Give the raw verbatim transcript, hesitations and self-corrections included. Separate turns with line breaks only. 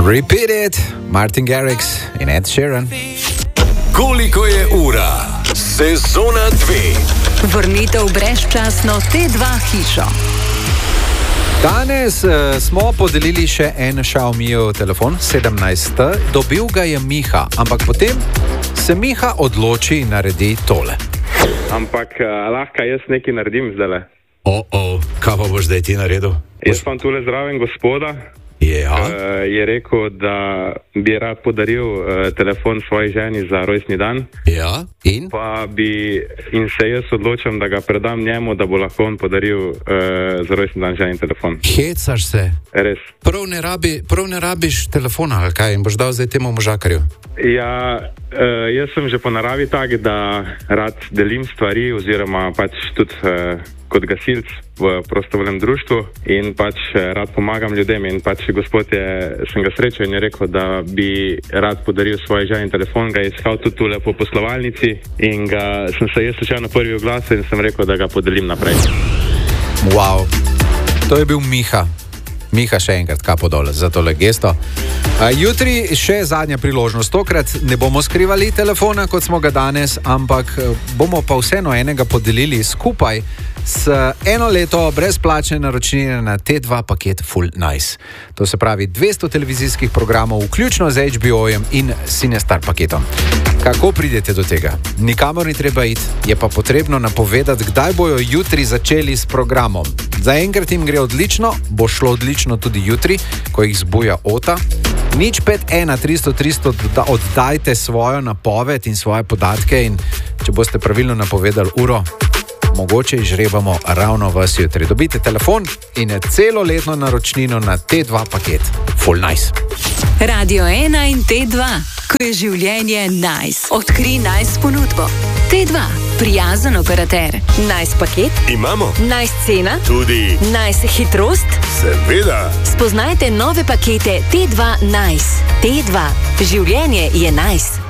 Repeat It, Martin Garrix in Ed Sheeran.
Koliko je ura? Sezona dve.
Vrnitev brezčasno T dva hišo.
Danes uh, smo podelili še en Xiaomijev telefon, sedemnajst T. Dobil ga je Miha, ampak potem se Miha odloči in naredi tole.
Ampak uh, lahko jaz nekaj naredim zdaj.
O, o, kaj pa boš zdaj ti naredil?
Jaz pa tule zraven gospoda.
Ja.
Uh, je rekel, da bi rad podaril uh, telefon svoji ženi za rojstni dan.
Ja, in?
Pa bi, in se jaz odločam, da ga predam njemu, da bo lahko on podaril uh, za rojstni dan ženi telefon.
Hecaš se?
Res.
Prav ne, rabi, prav ne rabiš telefona, ali kaj? In boš dal zdaj temu možakarju?
Ja, uh, jaz sem že po naravi tak, da rad delim stvari, oziroma pač tudi uh, kot gasilc v prostovoljnem društvu in pač rad pomagam ljudem in pač gospod je, sem ga srečal in je rekel, da bi rad podaril svoj ženi telefon, ga je iskal tudi tule po poslovalnici in ga sem se jaz slučajno prvi oglasil in sem rekel, da ga podelim naprej.
Wow, to je bil Miha. Miha, še enkrat kapo dole za tole gesto. Uh, jutri še zadnja priložnost. Tokrat ne bomo skrivali telefona, kot smo ga danes, ampak bomo pa vseeno enega podelili skupaj s eno leto brezplačne naročnine na T dva paket Full Nice. To se pravi dvesto televizijskih programov, vključno z H B O-jem in Cinestar paketom. Kako pridete do tega? Nikamor ni treba iti, je pa potrebno napovedati, kdaj bojo jutri začeli s programom. Zaenkrat jim gre odlično, bo šlo odlično tudi jutri, ko jih zbuja Ota. Nič pet ena tristo tristo oddajte svojo napoved in svoje podatke in če boste pravilno napovedali uro, mogoče izžrebamo ravno vas jutri. Dobite telefon in celoletno naročnino na T dva paket Full Nice.
Radio ena in T dva, ko je življenje nice. Odkri nice ponudbo. T dva, prijazen operater. Nice paket?
Imamo.
Nice cena?
Tudi.
Nice hitrost?
Seveda.
Spoznajte nove pakete T dva Nice. T dva, življenje je nice.